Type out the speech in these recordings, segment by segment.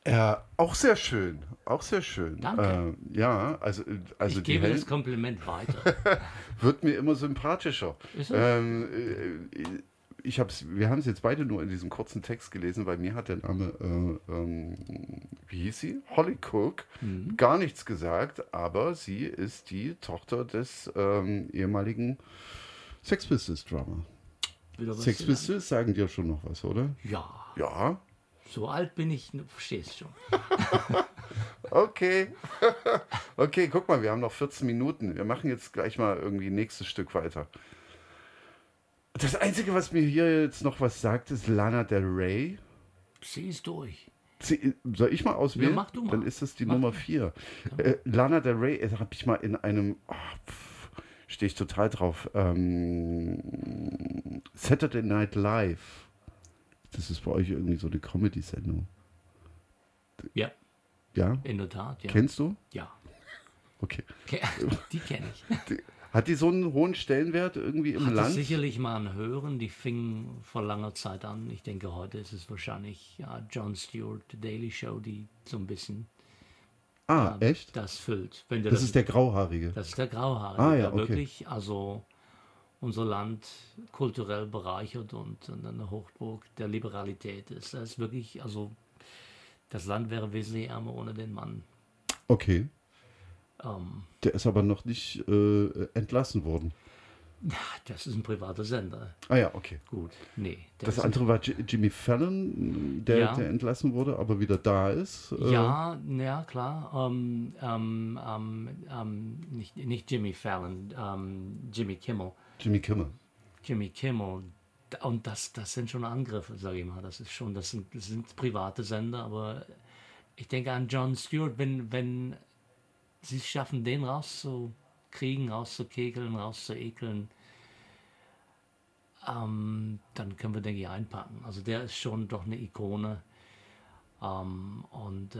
Ja, auch sehr schön. Auch sehr schön. Danke. Ja, also Ich die gebe das Helen Kompliment weiter. wird mir immer sympathischer. Ist es? Wir haben es jetzt beide nur in diesem kurzen Text gelesen, weil mir hat der Name, wie hieß sie? Holly Cook, Mhm. gar nichts gesagt, aber sie ist die Tochter des ehemaligen Sex Pistols Drummer. Wieder was Sex gelernt. Pistols sagen dir schon noch was, oder? Ja, Ja, so alt bin ich, du verstehst schon. okay. Okay, guck mal, wir haben noch 14 Minuten. Wir machen jetzt gleich mal irgendwie nächstes Stück weiter. Das Einzige, was mir hier jetzt noch was sagt, ist Lana Del Rey. Zieh es durch. Soll ich mal Ja, auswählen? mach du Dann mal. ist das die Mach Nummer du. 4. Komm. Lana Del Rey habe ich mal in einem, stehe ich total drauf, Saturday Night Live. Das ist bei euch irgendwie so eine Comedy-Sendung. Ja, Ja? in der Tat, ja. Kennst du? Ja, Okay. die kenne ich. Hat die so einen hohen Stellenwert irgendwie im Hatte Land? sicherlich mal ein Hören, die fing vor langer Zeit an. Ich denke, heute ist es wahrscheinlich Jon Stewart, The Daily Show, die so ein bisschen Ah, echt? das füllt. Wenn du Das ist der Grauhaarige. das ist der Grauhaarige, Ah, ja, der okay. wirklich also unser Land kulturell bereichert und eine Hochburg der Liberalität ist. Das ist wirklich, also das Land wäre wesentlich ärmer ohne den Mann. Okay. Ähm, Der ist aber noch nicht entlassen worden. Das ist ein privater Sender. Ah ja, okay. Gut, nee. Das andere war Jimmy Fallon, Ja, der entlassen wurde, aber wieder da ist. ja, ja, klar. Nicht Jimmy Fallon, Jimmy Kimmel. Jimmy Kimmel. Jimmy Kimmel. Und das sind schon Angriffe, sage ich mal. Das sind private Sender, aber ich denke an Jon Stewart, wenn sie es schaffen, den rauszukriegen, rauszukegeln, rauszuekeln, dann können wir, denke ich, einpacken. Also der ist schon doch eine Ikone. Und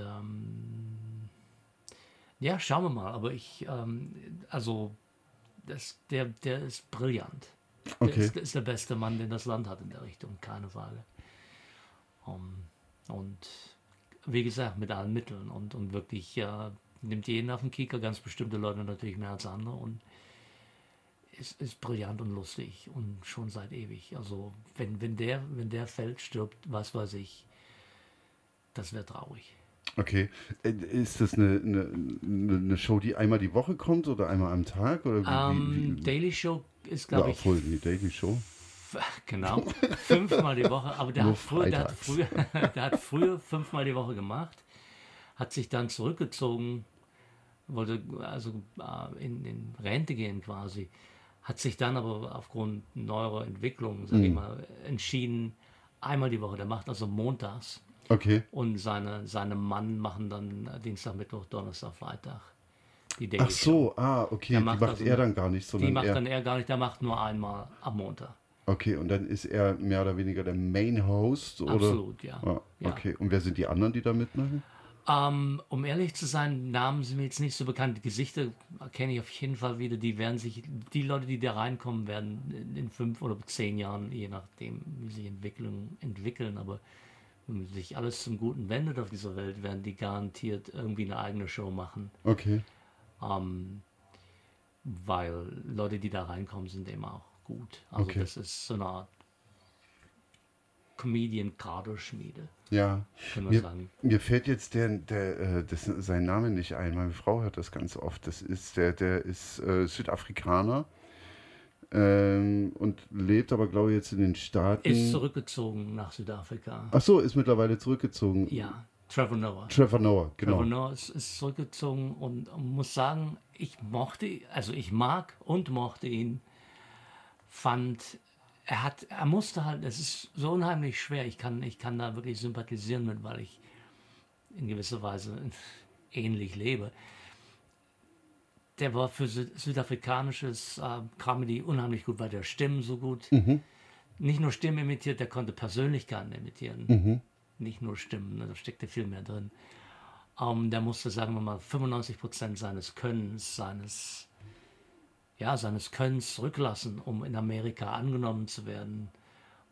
ja, schauen wir mal. Aber also der ist brillant. Okay. Der ist der beste Mann, den das Land hat in der Richtung, keine Frage. Und wie gesagt, mit allen Mitteln und wirklich nimmt jeden auf den Kieker, ganz bestimmte Leute natürlich mehr als andere und ist brillant und lustig und schon seit ewig. Also wenn der fällt, stirbt, was weiß ich, das wäre traurig. Okay. Ist das eine Show, die einmal die Woche kommt oder einmal am Tag? Oder Daily Show ist, ja, glaube ich, obwohl, die Daily Show. genau, 5-mal die Woche, aber Nur freitags. der hat früher 5-mal die Woche gemacht, hat sich dann zurückgezogen, wollte also in Rente gehen quasi, hat sich dann aber aufgrund neuerer Entwicklungen, sage ich mal, entschieden, einmal die Woche, der macht also montags Okay. und seine Mann machen dann Dienstag, Mittwoch, Donnerstag, Freitag die Ach Daily Show. so, okay. Der Die macht macht also er dann gar nicht, Die sondern macht er. dann er gar nicht, der macht nur einmal am Montag. Okay, und dann ist er mehr oder weniger der Main Host, oder? Absolut, ja. Ah, Ja. okay. Und wer sind die anderen, die da mitmachen? Um ehrlich zu sein, Namen sind mir jetzt nicht so bekannt. Gesichter kenne ich auf jeden Fall wieder. Die Leute, die da reinkommen, werden in 5 oder 10 Jahren, je nachdem, wie sich entwickeln. Aber wenn sich alles zum Guten wendet auf dieser Welt, werden die garantiert irgendwie eine eigene Show machen. Okay. Weil Leute, die da reinkommen, sind eben auch gut. Also Okay. das ist so eine Art Comedian-Kaderschmiede, Ja, können wir mir, sagen. mir fällt jetzt sein Name nicht ein. Meine Frau hört das ganz oft. Der ist Südafrikaner und lebt aber, glaube ich, jetzt in den Ist Staaten. zurückgezogen nach Südafrika. Ach so, ist mittlerweile zurückgezogen. Ja, Trevor Noah. Trevor Noah, Trevor genau. Noah ist zurückgezogen und muss sagen, ich mag und mochte ihn, fand, er musste halt, es ist so unheimlich schwer, ich kann da wirklich sympathisieren mit, weil ich in gewisser Weise ähnlich lebe. Der war für südafrikanisches Comedy unheimlich gut, weil der Stimmen so gut, nicht nur Stimmen imitiert, der konnte Persönlichkeiten imitieren. Nicht nur Stimmen, da steckte viel mehr drin. Der musste, sagen wir mal, 95% seines Könnens, seines Könnens zurücklassen, um in Amerika angenommen zu werden.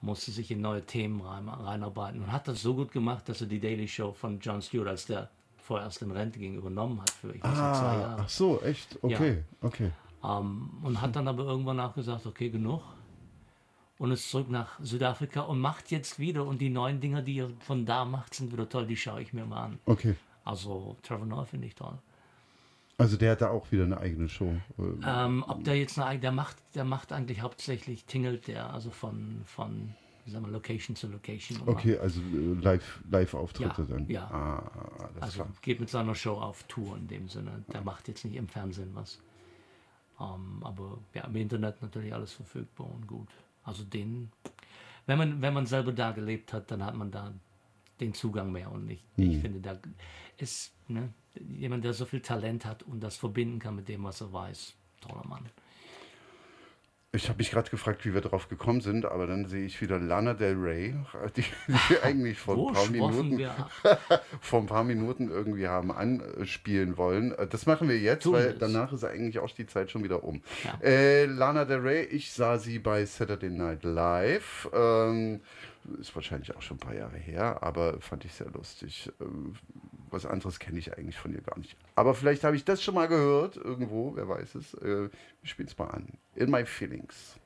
musste sich in neue Themen reinarbeiten und hat das so gut gemacht, dass er die Daily Show von Jon Stewart, als der vorerst in Rente ging, übernommen hat für, ich weiß nicht, 2 Jahre. Ach so, echt? Okay, okay. Und hat dann aber irgendwann auch gesagt, okay, genug. Und ist zurück nach Südafrika und macht jetzt wieder. Und die neuen Dinger, die er von da macht, sind wieder toll. Die schaue ich mir mal an. Okay. Also Trevor Noah finde ich toll. Also der hat da auch wieder eine eigene Show. Ob der jetzt der macht eigentlich hauptsächlich, tingelt der, also von wie sagen wir, Location zu Location. Okay, also Live-Auftritte Ja, dann. ja. Alles Also klar. geht mit seiner Show auf Tour in dem Sinne. Der macht jetzt nicht im Fernsehen was. Aber ja, im Internet natürlich alles verfügbar und gut. Also wenn man selber da gelebt hat, dann hat man da den Zugang mehr. Und ich finde, da ist jemand, der so viel Talent hat und das verbinden kann mit dem, was er weiß. Toller Mann. Ich habe mich gerade gefragt, wie wir drauf gekommen sind, aber dann sehe ich wieder Lana Del Rey, die eigentlich vor ein paar Minuten irgendwie haben anspielen wollen. Das machen wir jetzt, weil danach ist eigentlich auch die Zeit schon wieder um. Ja. Lana Del Rey, ich sah sie bei Saturday Night Live. Ist wahrscheinlich auch schon ein paar Jahre her, aber fand ich sehr lustig. Was anderes kenne ich eigentlich von ihr gar nicht. Aber vielleicht habe ich das schon mal gehört, irgendwo, wer weiß es. Wir spielen es mal an. In My Feelings.